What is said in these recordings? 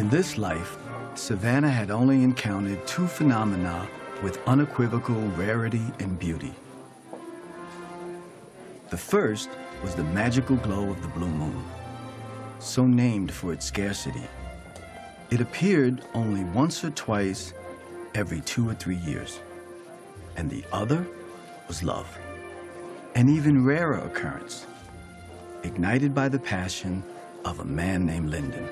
In this life, Savannah had only encountered two phenomena with unequivocal rarity and beauty. The first was the magical glow of the blue moon, so named for its scarcity. It appeared only once or twice every 2 or 3 years. And the other was love, an even rarer occurrence, ignited by the passion of a man named Lyndon.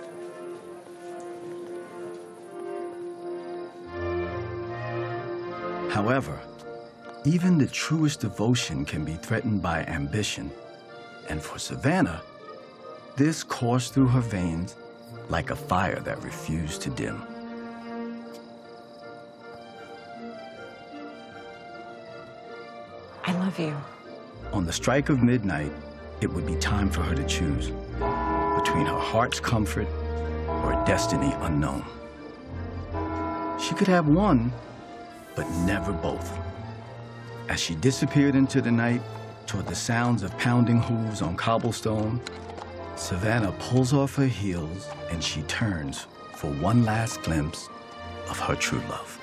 However, even the truest devotion can be threatened by ambition, and for Savannah, this coursed through her veins like a fire that refused to dim. I love you. On the strike of midnight, it would be time for her to choose between her heart's comfort or a destiny unknown. She could have one, but never both. As she disappeared into the night toward the sounds of pounding hooves on cobblestone, Savannah pulls off her heels and she turns for one last glimpse of her true love.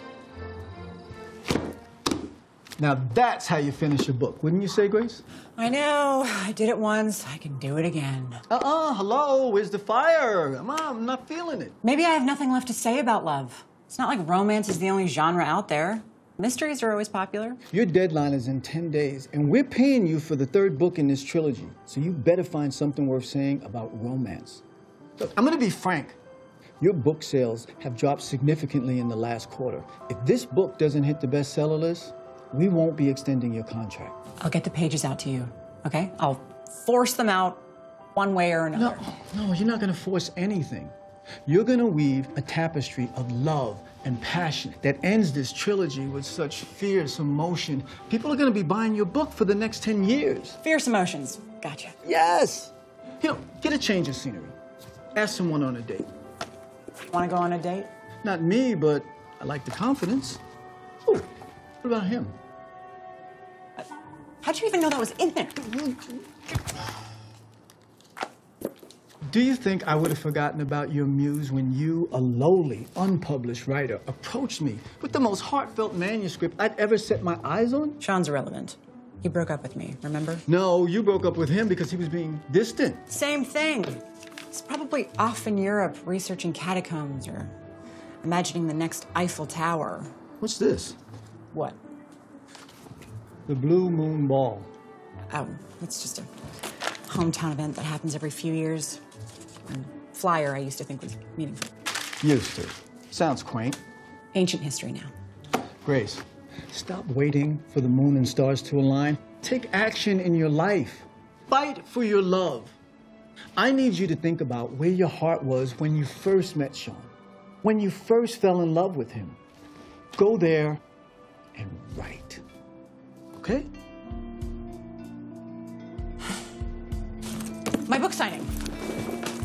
Now that's how you finish a book, wouldn't you say, Grace? I know. I did it once. I can do it again. Hello, where's the fire? Come on, I'm not feeling it. Maybe I have nothing left to say about love. It's not like romance is the only genre out there. Mysteries are always popular. Your deadline is in 10 days, and we're paying you for the 3rd book in this trilogy, so you better find something worth saying about romance. Look, I'm gonna be frank. Your book sales have dropped significantly in the last quarter. If this book doesn't hit the bestseller list, we won't be extending your contract. I'll get the pages out to you, okay? I'll force them out one way or another. No, you're not gonna force anything. You're gonna weave a tapestry of love and passion that ends this trilogy with such fierce emotion. People are gonna be buying your book for the next 10 years. Fierce emotions. Gotcha. Yes! You know, get a change of scenery. Ask someone on a date. Want to go on a date? Not me, but I like the confidence. Oh, what about him? How'd you even know that was in there? Do you think I would have forgotten about your muse when you, a lowly, unpublished writer, approached me with the most heartfelt manuscript I'd ever set my eyes on? Sean's irrelevant. He broke up with me, remember? No, you broke up with him because he was being distant. Same thing. He's probably off in Europe researching catacombs or imagining the next Eiffel Tower. What's this? What? The Blue Moon Ball. Oh, it's just a hometown event that happens every few years. And flyer I used to think was meaningful. Used to. Sounds quaint. Ancient history now. Grace, stop waiting for the moon and stars to align. Take action in your life. Fight for your love. I need you to think about where your heart was when you first met Sean, when you first fell in love with him. Go there and write. Okay? My book signing.